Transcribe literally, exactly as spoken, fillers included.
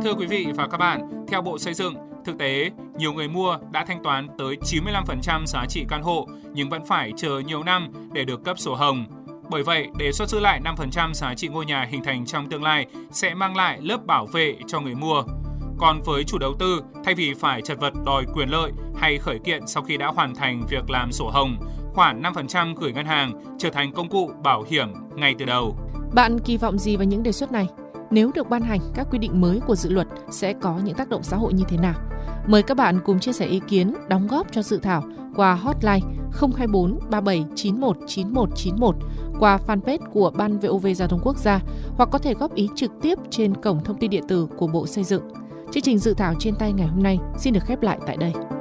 thưa quý vị và các bạn, theo Bộ Xây dựng, thực tế, nhiều người mua đã thanh toán tới chín mươi lăm phần trăm giá trị căn hộ nhưng vẫn phải chờ nhiều năm để được cấp sổ hồng. Bởi vậy, đề xuất giữ lại năm phần trăm giá trị ngôi nhà hình thành trong tương lai sẽ mang lại lớp bảo vệ cho người mua. Còn với chủ đầu tư, thay vì phải chật vật đòi quyền lợi hay khởi kiện sau khi đã hoàn thành việc làm sổ hồng, khoản năm phần trăm gửi ngân hàng trở thành công cụ bảo hiểm ngay từ đầu. Bạn kỳ vọng gì vào những đề xuất này? Nếu được ban hành, các quy định mới của dự luật sẽ có những tác động xã hội như thế nào? Mời các bạn cùng chia sẻ ý kiến, đóng góp cho dự thảo qua hotline không hai bốn ba bảy chín một chín một chín một, qua fanpage của Ban vê o vê Giao thông Quốc gia hoặc có thể góp ý trực tiếp trên cổng thông tin điện tử của Bộ Xây dựng. Chương trình dự thảo trên tay ngày hôm nay xin được khép lại tại đây.